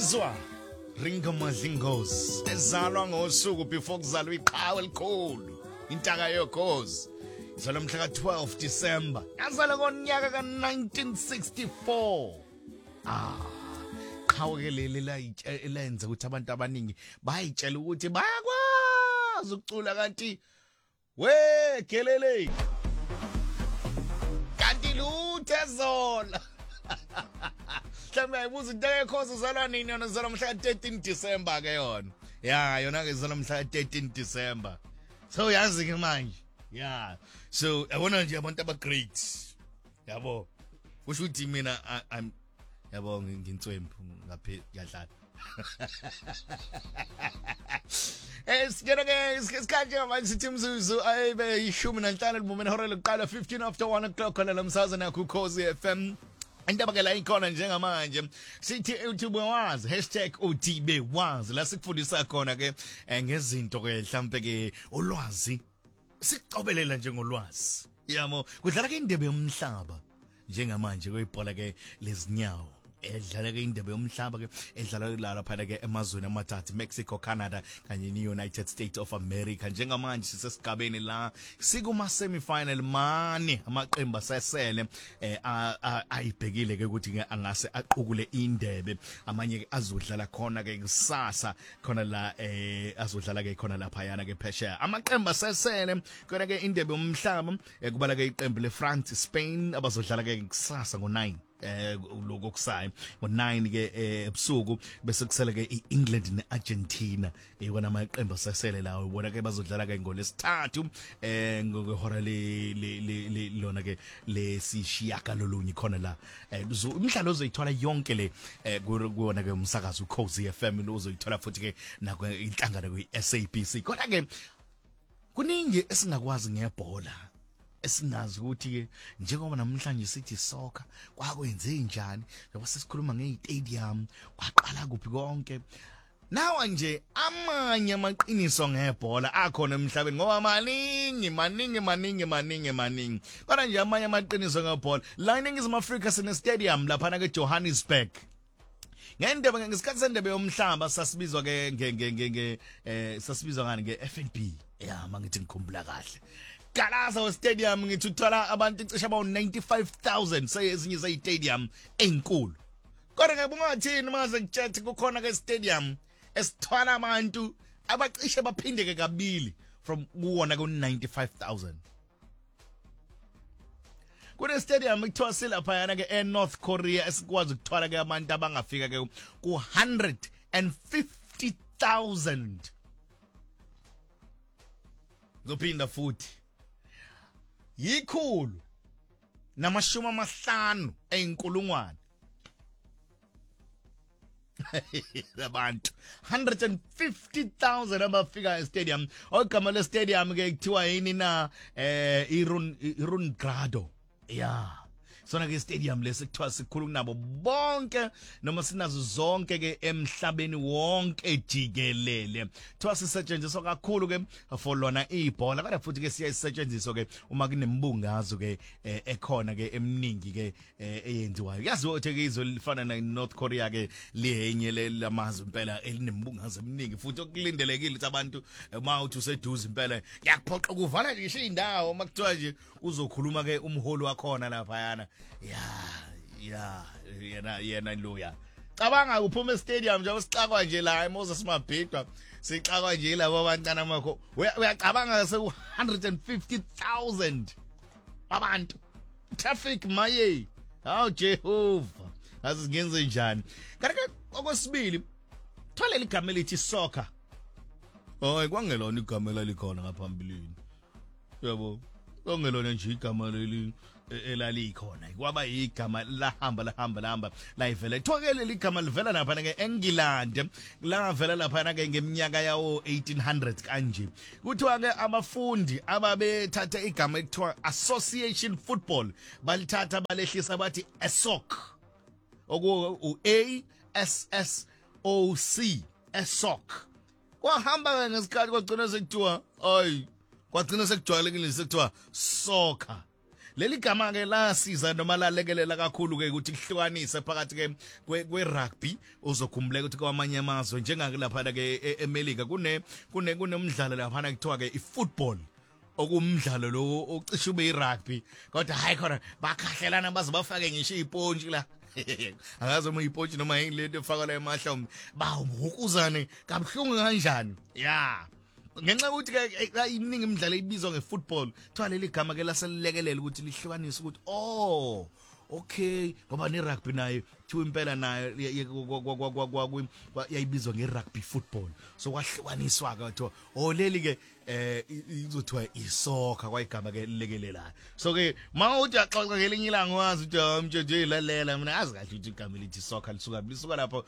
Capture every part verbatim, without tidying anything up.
Sizwa Ringo Madlingos ezalwa ngosuku before kuzalwa iqhawe elikhulu intaka yokhozi izalwa mhla ka twelve December yazalwa ngonyaka ka nineteen sixty-four. Ah qhawe ke leli la elenza ukuthi abantu abaningi bayitshela ukuthi bayakwazi ukucula kanti we gelele kanti luthe zola. Mhlawumbe ayibuza into ekhosi uzalwa nini yona uzalwa mhla ka thirteen December ke yona. Ya yona ke izalwa mhla ka thirteen December. So yazi ke manje. Yeah. So yabona nje abantu aba great. Yabo. Kusho ukuthi mina I'm yabo ngintswembu ngaphe yadlala. Eh sikena ke isikhathi manje sithi mzuzu ayibe ishumi nanhlanu libumene hora lokuqala fifteen after one o'clock khona lamsazana ku Khosi F M. Indaba ke la ikhona njengamanje sithi YouTube wazi hashtag O T B wazi la sikufundisa khona ke ngezinto ke mhlambe ke ulwazi sikucobelela njengolwazi yamo kudlala ke indebe yomhlaba njengamanje kwibhola ke lezinyawo edlala ke indebe yomhlaba ke edlala lapha ke emazweni amathathu Mexico, Canada kanye ne United States of America. Njengamanje sisesigabeni la sikuma semifinal mane amaqembu asesele eh ayibhekile ke ukuthi ke angase aqhukule indebe amanye ke azodlala khona ke kusasa khona la eh azodlala ke khona lapha yana ke phesheya amaqembu asesele khona ke indebe yomhlaba kubala ke iqembu le France, Spain abazodlala ke kusasa ngo nine eh lokho kusayo ngo nine ke ebusuku bese kusele ke iEngland neArgentina ikona amaqembu asesele lawo ubona ke bazodlala ke ngolesithathu eh ngohora le lona ke lesishiyaka lolunye khona la imidlalo ozoyithola yonke le kuona ke umsakazo uKhosi F M uzoyithola futhi ke nakho inhlangano kwi-S A B C kodwa ke kuningi esingakwazi ngebhola esinazi ukuthi ke njengoba namhlanje sithi soccer kwakwenze njani ngoba sesikhuluma ngezitadium kwaqala kuphi konke nawa nje amanye amaqiniso ngebhola akhona emhlabeni ngoba maningi maningi maningi maningi maningi kodwa nje amanye amaqiniso ngebhola la eNingizimu Afrika sine stadium lapha na ke Johannesburg ngendebe ngesikhathi sendebe yomhlaba sasibizwa ke nge nge eh sasibizwa ngani ke F N B ya mangithi ngikhumbula kahle Galaza Stadium ngithi uthola abantu cishe aba ninety-five thousand seyezinye zeyistadium enkulu kodwa ngebungathini maze ngitshethe kukhona ke stadium esithwala abantu abacishe baphindeke kabili from kuwona ku ninety-five thousand kune stadium ekuthiwa silapha yana ke eNorth Korea esikwazi ukuthwala ke abantu abangafika ke ku one hundred fifty thousand zophinda futhi yikhulu namashumi amahlanu einkulungwane abantu one hundred fifty thousand abafika estadium ogama le stadium ke kuthiwa yini na eh Irun Irun Grado yeah sona ke stadium lesikuthiwa sikhulu kunabo bonke noma sinazo zonke ke emhlabeni wonke jikelele kuthiwa sisetshenziswa kakhulu ke for lona ibhola kodwa futhi ke siyayisetshenziswa ke uma kunembungazo ke ekhona ke eminingi ke eyenziwayo yazi ukuthi ke izwe lifana na North Korea ke liyenye lamazwe impela elinembungazo eminingi futhi okulindelekile ukuthi abantu uma uthi useduze impela yakuphoqa ukuvala nje indawo makuthiwa nje uzokhuluma ke umholi wakhona lapha yana ya ya yena yena loya cabanga uphuma estadium nje usixakwa nje la eMoses Mabhidwa sixakwa nje labo abancane amakho uyacabanga se one hundred fifty thousand abantu traffic maye hawu Jehova asingenze njani kanti okwesibili thola igama elithi soccer oh kwangelona igama lalikhona ngaphambilini yabo ongelona nje igama leli elalikhona kwaba igama lahamba lahamba lahamba la ivela thokele ligama livela lapha ke England la vela lapha ke ngeminyaka yawo eighteen hundred kanje kuthiwa ke abafundi ababethatha igama ekuthiwa association football balithatha balehlisa bathi esoc oku u A S S O C esoc kwahamba ngesikhathi kwagcina sekuthiwa ay kwagcina sekujwayelekile sekuthiwa soccer leli gama ke lasiza noma lalekelela kakhulu ke ukuthi kuhlukanise phakathi ke kwe rugby uzokhumbuleka ukuthi kwamanye amazwe njengakulapha ke eMelika kune kune kunomdlalo lapha kuthiwa ke ifootball okumdlalo lo ocishe ube irugby kodwa hayi khona bakhahlelana baze bafake ngisho ipontshi la akaze uma ipontshi noma yini lento efaka la emahlombe bawukuzane kabhlungu kanjani ya ngenxa ukuthi ke iningi imidlalo ibizwa ngefootball kuthiwa leli gama ke laselilekelela ukuthi lihlukanise ukuthi oh okay ngoba ne rugby nayo thiwa impela nayo yayibizwa ngerugby football so kwahlukaniswa ke kuthiwa oh leli ke eh izothiwa isoccer kwayigama ke lilekelelayo so ke mawuthi axoxa ngelinye ilanga wazi ukuthi amtshe nje ilalela mina azi kahle ukuthi igama lithi soccer lisuka lisuka lapho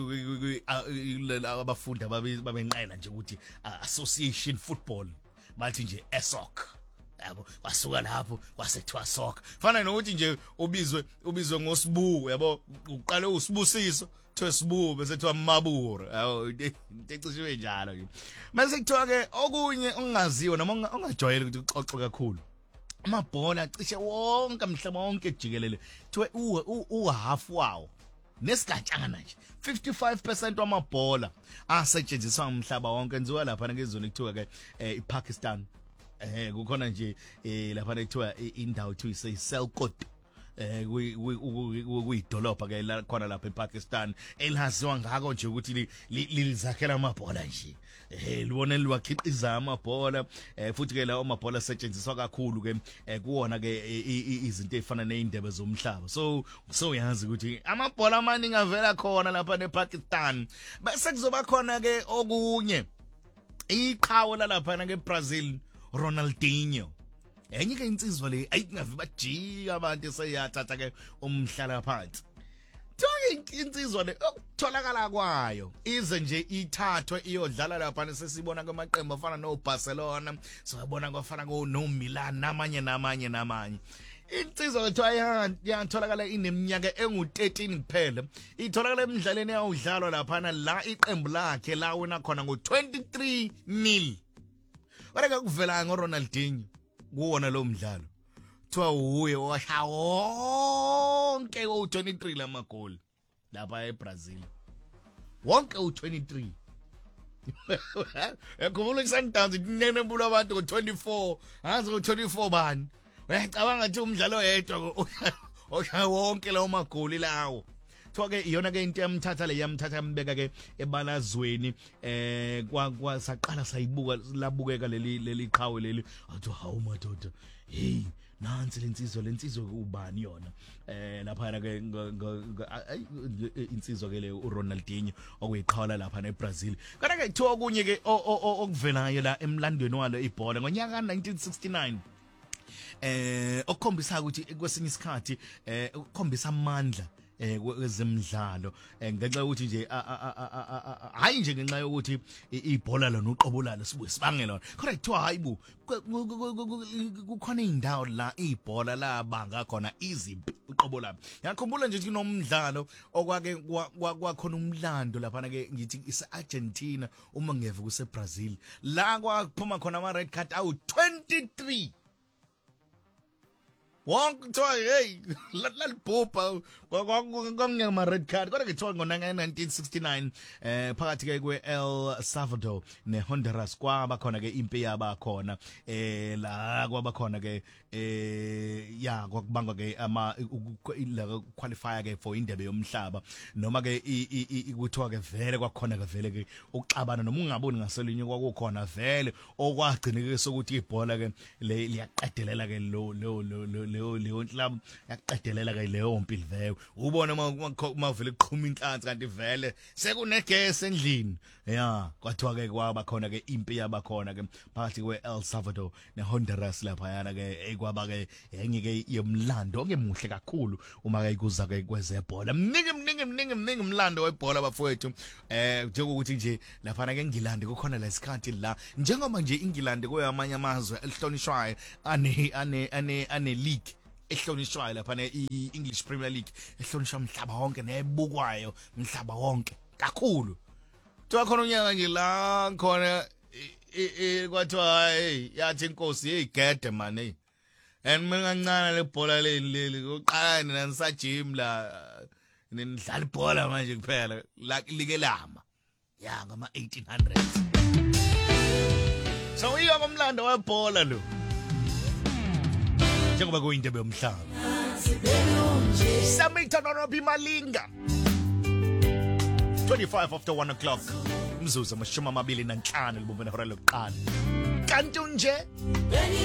abafundi ababenqayela nje ukuthi association football bathi nje esoc yabo wasuka lapho kwasethiwa soccer fana nokuthi nje ubizwe ubizwe ngosibuko yabo uqale usibusiso thesibuko bese thiwa maburo yabo ntecishiwe njalo ke mase kuthiwa ke okunye ongaziwa noma ongajwayele ukuthi uxoxe kakhulu amabhola cishe wonke umhlaba wonke jikelele thiwe u half wawo nesigatshana nje fifty-five percent wamabhola asetshenziswa umhlaba wonke enziwa lapha ngezweni kuthiwa ke iPakistan eh kukhona nje eh lapha ekuthiwa indawo ethiwa iSelkot eh kuyidolobha ke la khona lapha ePakistan elaziwa ngako nje ukuthi lizakhela amabhola nje eh libone liwakhiqiza amabhola eh futhi ke lawo amabhola asetshenziswa kakhulu ke kuwona ke izinto ezifana neindebe zomhlaba so so uyazi ukuthi amabhola amaningi avela khona lapha ePakistan bese kuzoba khona ke okunye iqhawe lapha ngeBrazil Ronaldinho enye ke insizwa le ayingavi bajika abantu seyathatha ke umhlala phansi tonke insizwa le okutholakala kwayo ize nje ithathwe iyodlala lapha sesibona kwamaqembu afana no Barcelona sibona kwafana ko no Milan namanye namanye namanye insizwa kuthiwa yatholakala ineminyaka engu thirteen kuphela itholakala emidlalweni yawudlalwa lapha la iqembu lakhe la wina khona ngo twenty-three nil Wala kuvela ngoRonaldinho kuwona lo mdlalo kuthiwa uye washa wonke u twenty-three lamagoli lapha eBrazil wonke u twenty-three yakubula iSundowns inenebula abantu ngo twenty-four angazi ngo twenty-four bani uyacabanga ukuthi umdlalo yedwa osha wonke lawo magoli lawo Thoke iyona ke into yamthatha le yamthatha ambeka ke ebalazweni eh kwasaqala sayibuka labukeka leli leli qhawe leli athi hawu madoda hey nansi lensizwa lensizwa ubani yona eh lapha ke insizwa ke le uRonaldinho okuyiqhala lapha neBrazil kanti ke kuthiwa okunye ke okuvelayo la emlandweni walo ibhola ngonyaka nineteen sixty-nine eh okukhombisa ukuthi kwesinye isikhathi eh ukukhombisa amandla eh kwezemidlalo ngenxa ukuthi nje hayi nje ngenxa yokuthi ibhola lona uqobo lalo sibuye sibangela kodwa kuthiwa hayibu kukhona indawo la ibhola labanga khona iziphi uqobo labo ngiyakhumbula nje ukuthi kunomdlalo okwake kwakhona umlando lapha ke ngithi iseArgentina uma ngeve kuseBrazil la kwaphuma khona ama red card awu twenty-three wonke kuthiwa hey lalibhubha kwakungema red card kodwa kuthiwa ngo-nineteen sixty-nine eh phakathi ke kwe-El Salvador neHonduras kwaba khona ke impi yaba khona eh la kwaba khona ke eh ya kwakubangwa ke ama qualifier ke for indebe yomhlaba noma ke kuthiwa ke vele kwakhona ke vele ke ukuxabana noma ungaboni ngaselinye kwakukhona vele okwagcina ke sokuthi ibhola ke liyaqedelela ke lo lo leyo leyo club yaqedelela ke leyo mpilo vele ubona mavele kuqhuma inhlanzi kanti vele sekunegesi endlini ya kwathiwa ke kwaba khona ke impi yaba khona ke phakathi kwe-El Salvador neHonduras lapha yana ke ekwaba ke enye ke yemlando ongemuhle kakhulu uma ke kuza ke kwezebhola mningi mningi mningi mningi umlando webhola bafowethu eh njengokuthi nje lapha ke eNgilandi kukhona lesikhathi la njengoba nje eNgilandi koyamanye amazwe elihlonishwayo ane ane ane ane league ehlonishwayo lapha ne-English Premier League ehlonishwa umhlaba wonke nebukwayo umhlaba wonke kakhulu kuthiwa khona unyaka nje la khona kwathiwa hey yathi inkosi hey gede man hey and mina ngancane lebhola leli leli oqala nina nisajim la nidlala ibhola manje kuphela like lama ya ngama eighteen hundreds. So iya komlando webhola lo njengoba kuyindebe yomhlaba Samita Nonobi Malinga twenty-five after one o'clock mzuzu amashumi amabili nanhlanu libumbe nehora lokuqala kanti nje